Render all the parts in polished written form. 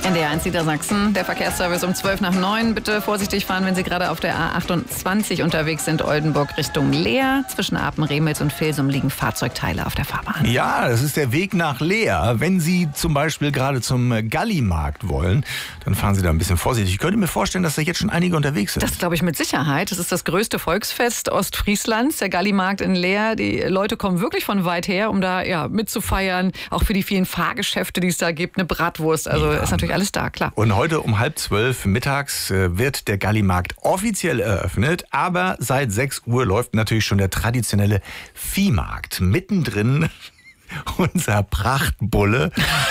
NDR 1 Niedersachsen, der Verkehrsservice um 8:12. Bitte vorsichtig fahren, wenn Sie gerade auf der A28 unterwegs sind, Oldenburg Richtung Leer. Zwischen Apen, Remels und Vilsum liegen Fahrzeugteile auf der Fahrbahn. Ja, das ist der Weg nach Leer. Wenn Sie zum Beispiel gerade zum Gallimarkt wollen, dann fahren Sie da ein bisschen vorsichtig. Ich könnte mir vorstellen, dass da jetzt schon einige unterwegs sind. Das glaube ich mit Sicherheit. Das ist das größte Volksfest Ostfrieslands, der Gallimarkt in Leer. Die Leute kommen wirklich von weit her, um da mitzufeiern. Auch für die vielen Fahrgeschäfte, die es da gibt, eine Bratwurst. Also ist natürlich alles da, klar. Und heute um 11:30 mittags wird der Gallimarkt offiziell eröffnet. Aber seit 6 Uhr läuft natürlich schon der traditionelle Viehmarkt. Mittendrin unser Prachtbulle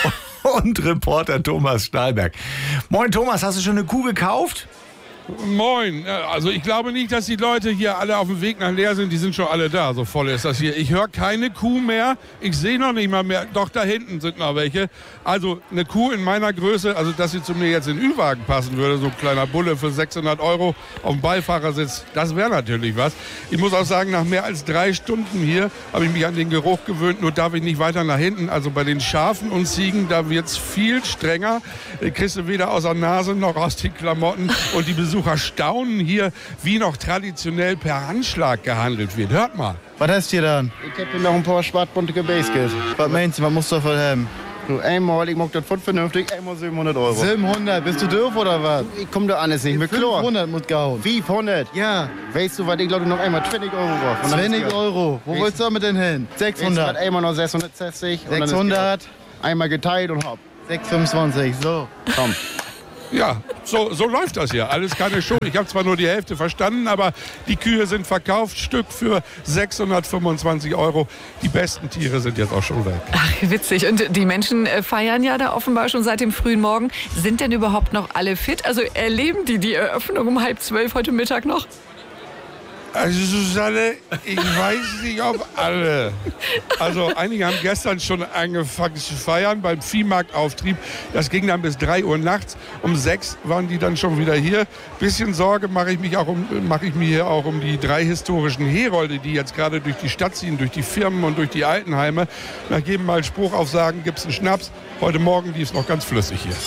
und Reporter Thomas Stahlberg. Moin Thomas, hast du schon eine Kuh gekauft? Moin. Also ich glaube nicht, dass die Leute hier alle auf dem Weg nach Leer sind. Die sind schon alle da. So voll ist das hier. Ich höre keine Kuh mehr. Ich sehe noch nicht mal mehr. Doch, da hinten sind noch welche. Also eine Kuh in meiner Größe, also dass sie zu mir jetzt in den Ü-Wagen passen würde, so ein kleiner Bulle für 600 € auf dem Beifahrersitz, das wäre natürlich was. Ich muss auch sagen, nach mehr als 3 Stunden hier habe ich mich an den Geruch gewöhnt. Nur darf ich nicht weiter nach hinten. Also bei den Schafen und Ziegen, da wird es viel strenger. Kriegst du weder aus der Nase noch aus den Klamotten. Und die Besucher staunen hier, wie noch traditionell per Handschlag gehandelt wird. Hört mal. Was hast du hier dann? Ich hab hier noch ein paar schwarzbuntige Baskets. Was meinst du, was musst du davon haben? So, einmal, ich mag das voll vernünftig, einmal 700 €. 700, bist du doof oder was? Ich komm da alles nicht mit klar. 500 muss gehauen. 500? Ja. Weißt du was, ich glaube noch einmal 20 € drauf. 20 €. Wo willst du damit denn hin? 600. Einmal noch 660. 600. Einmal geteilt und hopp. 625, so. Komm. Ja, so läuft das hier. Alles keine Show. Ich habe zwar nur die Hälfte verstanden, aber die Kühe sind verkauft. Stück für 625 €. Die besten Tiere sind jetzt auch schon weg. Ach, witzig. Und die Menschen feiern ja da offenbar schon seit dem frühen Morgen. Sind denn überhaupt noch alle fit? Also erleben die Eröffnung um 11:30 heute Mittag noch? Also Susanne, ich weiß nicht, ob alle. Also einige haben gestern schon angefangen zu feiern beim Viehmarktauftrieb. Das ging dann bis 3 Uhr nachts. Um 6 waren die dann schon wieder hier. Bisschen Sorge mache ich mir hier auch um die 3 historischen Herolde, die jetzt gerade durch die Stadt ziehen, durch die Firmen und durch die Altenheime. Nach jedem Mal Spruchaufsagen gibt es einen Schnaps. Heute Morgen lief es noch ganz flüssig hier.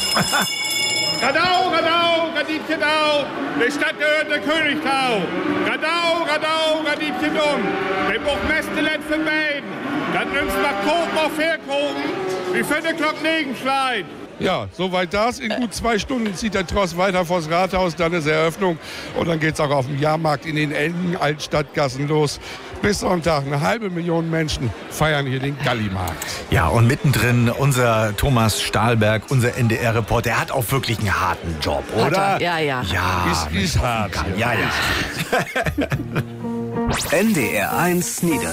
Radau, Radau, Radieschen au, der Stadt gehört der Königtau. Radau, Radau, Radieschen der Buchmestelet für beiden. Dann nimmst du mal Kopen auf Herkopen, wie für eine Glock Negenschlein. Ja, soweit das. In gut 2 Stunden zieht der Tross weiter vors Rathaus, dann ist Eröffnung. Und dann geht's auch auf dem Jahrmarkt in den engen Altstadtgassen los. Bis Sonntag 500.000 Menschen feiern hier den Gallimarkt. Ja, und mittendrin unser Thomas Stahlberg, unser NDR-Reporter, der hat auch wirklich einen harten Job, oder? Ja. Ja, Ist hart. Ja. NDR 1 Niedersachsen.